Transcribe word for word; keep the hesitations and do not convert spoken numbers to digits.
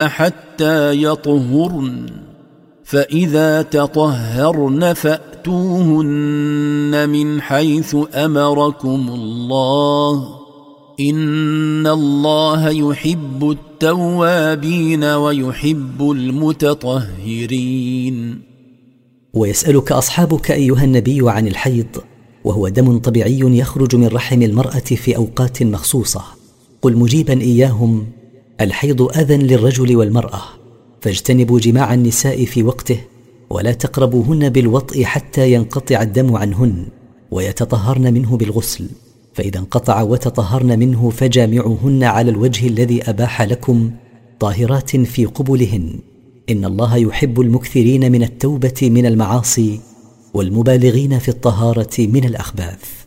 حتى يطهرن، فإذا تطهرن فأتوهن من حيث أمركم الله، إن الله يحب التوابين ويحب المتطهرين. ويسألك أصحابك أيها النبي عن الحيض، وهو دم طبيعي يخرج من رحم المرأة في أوقات مخصوصة. قل مجيبا إياهم: الحيض أذى للرجل والمرأة، فاجتنبوا جماع النساء في وقته، ولا تقربوهن بالوطء حتى ينقطع الدم عنهن، ويتطهرن منه بالغسل، فإذا انقطع وتطهرن منه فجامعوهن على الوجه الذي أباح لكم، طاهرات في قبلهن، إن الله يحب المكثرين من التوبة من المعاصي والمبالغين في الطهارة من الأخباث.